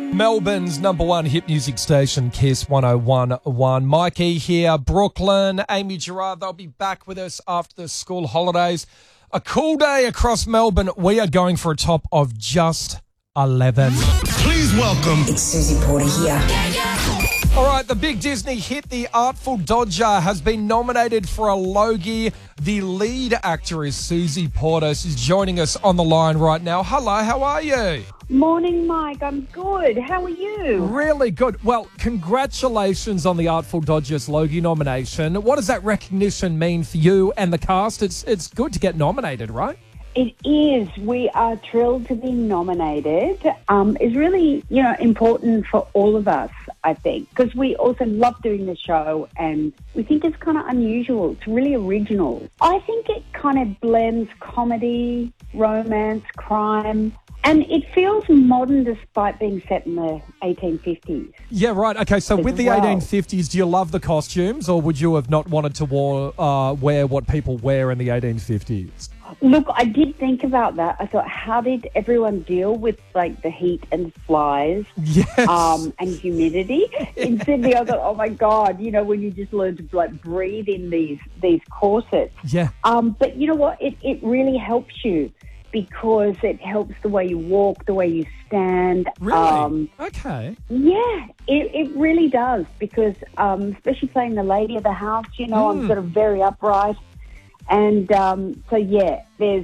Melbourne's number one hit music station, Kiss 101.1. Mikey here, Brooklyn, Amy Gerard, they'll be back with us after the school holidays. A cool day across Melbourne. We are going for a top of just 11. Please welcome. It's Susie Porter here. All right, the big Disney hit, The Artful Dodger, has been nominated for a Logie. The lead actor is Susie Porter. She's joining us on the line right now. Hello, how are you? Morning, Mike. I'm good. How are you? Really good. Well, congratulations on the Artful Dodger's Logie nomination. What does that recognition mean for you and the cast? It's good to get nominated, right? It is. We are thrilled to be nominated. It's really, important for all of us, I think, because we also love doing the show and we think it's kind of unusual. It's really original. I think it kind of blends comedy, romance, crime, and it feels modern despite being set in the 1850s. Yeah, right. Okay, so with the 1850s, do you love the costumes or would you have not wanted to wear what people wear in the 1850s? Look, I did think about that. I thought, how did everyone deal with, the heat and flies and humidity? Instantly, I thought, oh, my God, when you just learn to, breathe in these corsets. Yeah. But you know what? It really helps you because it helps the way you walk, the way you stand. Really? Okay. Yeah, it really does because especially playing the lady of the house, I'm sort of very upright. And there's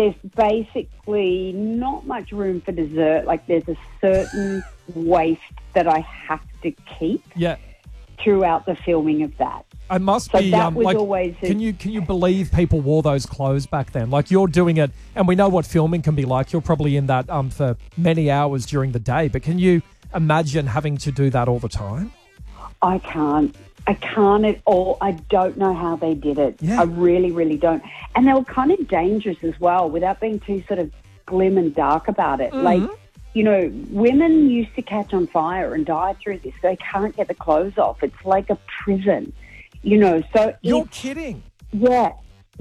basically not much room for dessert. There's a certain waist that I have to keep throughout the filming of that. I must be. That was always. Can you believe people wore those clothes back then? You're doing it, and we know what filming can be like. You're probably in that for many hours during the day. But can you imagine having to do that all the time? I can't at all. I don't know how they did it. Yeah. I really, really don't. And they were kind of dangerous as well without being too sort of glim and dark about it. Mm-hmm. Women used to catch on fire and die through this. They can't get the clothes off. It's like a prison, So You're kidding. Yeah.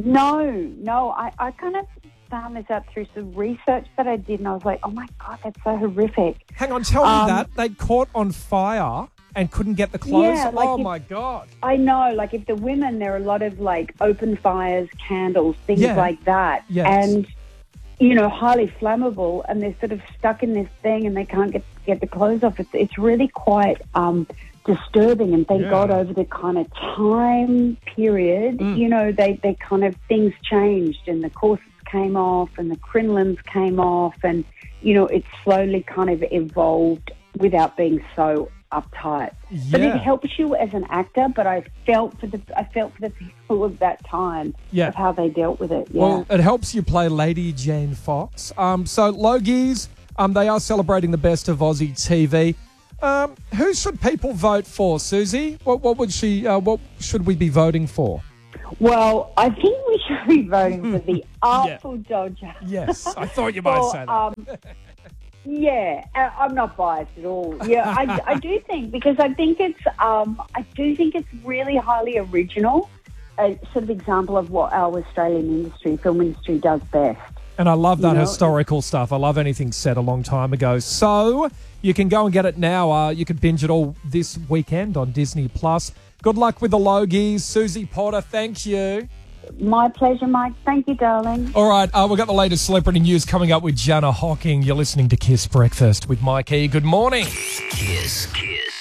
No. I kind of found this out through some research that I did and I was like, oh my God, that's so horrific. Hang on, tell me that. They caught on fire and couldn't get the clothes? Yeah, my God. I know, if the women, there are a lot of, open fires, candles, things like that. Yes. And, highly flammable, and they're sort of stuck in this thing and they can't get the clothes off. It's really quite disturbing, and thank God over the kind of time period, they kind of, things changed and the corsets came off and the crinolines came off and, it slowly kind of evolved without being so uptight. Yeah. But it helps you as an actor, but I felt for the people of that time of how they dealt with it. Yeah. Well, it helps you play Lady Jane Fox. So Logies, they are celebrating the best of Aussie TV. Who should people vote for, Susie? What should we be voting for? Well, I think we should be voting for the Artful Dodger. Yes, I thought you might say that. Yeah, I'm not biased at all. Yeah, I do think, because I think it's really highly original, a sort of example of what our Australian film industry does best. And I love that historical stuff. I love anything set a long time ago. So you can go and get it now. You can binge it all this weekend on Disney+. Good luck with the Logies. Susie Porter, thank you. My pleasure, Mike. Thank you, darling. All right, we've got the latest celebrity news coming up with Jana Hocking. You're listening to Kiss Breakfast with Mike E. Good morning. Kiss.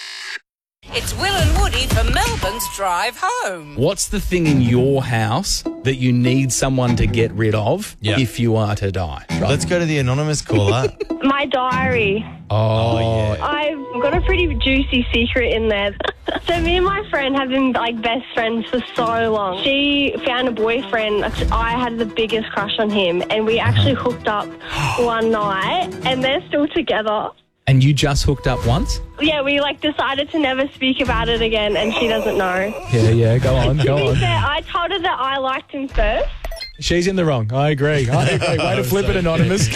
It's Will and Woody for Melbourne's Drive Home. What's the thing in your house that you need someone to get rid of if you are to die? Right. Let's go to the anonymous caller. My diary. Oh, yeah. I've got a pretty juicy secret in there. So me and my friend have been best friends for so long. She found a boyfriend. I had the biggest crush on him, and we actually hooked up one night, and they're still together. And you just hooked up once? Yeah, we decided to never speak about it again, and she doesn't know. Yeah, go on. To be fair, I told her that I liked him first. She's in the wrong. I agree. Way to flip it, Anonymous.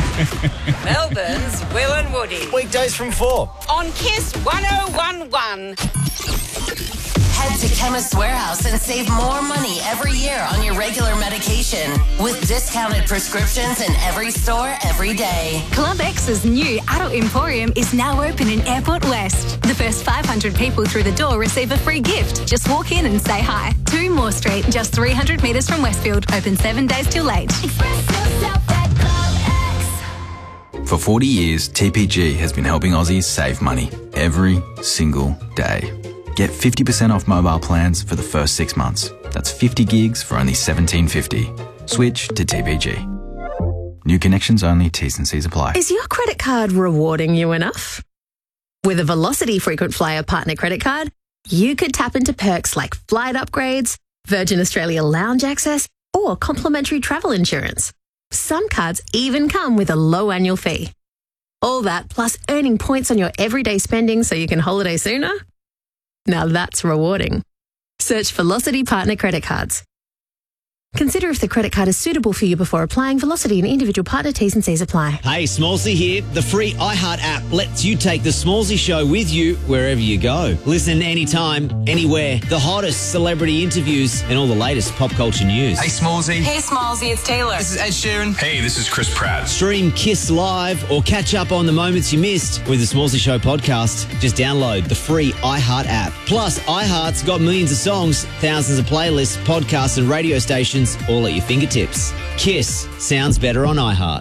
Melbourne's Will and Woody. Weekdays from 4. On Kiss 101.1. Head to Chemist Warehouse and save more money every year on your regular medication with discounted prescriptions in every store every day. Club X's new adult emporium is now open in Airport West. The first 500 people through the door receive a free gift. Just walk in and say hi. 2 Moore Street, just 300 metres from Westfield. Open 7 days till late. Express yourself at Club X. For 40 years, TPG has been helping Aussies save money every single day. Get 50% off mobile plans for the first 6 months. That's 50 gigs for only $17.50. Switch to TPG. New connections only, T's and C's apply. Is your credit card rewarding you enough? With a Velocity Frequent Flyer Partner Credit Card, you could tap into perks like flight upgrades, Virgin Australia lounge access, or complimentary travel insurance. Some cards even come with a low annual fee. All that plus earning points on your everyday spending so you can holiday sooner? Now that's rewarding. Search Velocity Partner Credit Cards. Consider if the credit card is suitable for you before applying. Velocity and individual partner T's and C's apply. Hey, Smallsy here. The free iHeart app lets you take the Smallsy Show with you wherever you go. Listen anytime, anywhere. The hottest celebrity interviews and all the latest pop culture news. Hey, Smallsy. Hey, Smallsy, it's Taylor. This is Ed Sheeran. Hey, this is Chris Pratt. Stream Kiss Live or catch up on the moments you missed with the Smallsy Show podcast. Just download the free iHeart app. Plus, iHeart's got millions of songs, thousands of playlists, podcasts and radio stations all at your fingertips. Kiss sounds better on iHeart.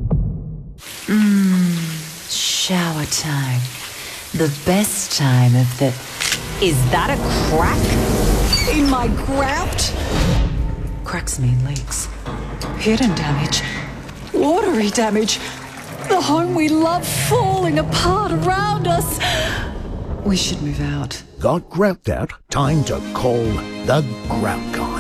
Shower time. The best time of the... Is that a crack in my grout? Cracks mean leaks. Hidden damage. Watery damage. The home we love falling apart around us. We should move out. Got grout out? Time to call the Grout Guy.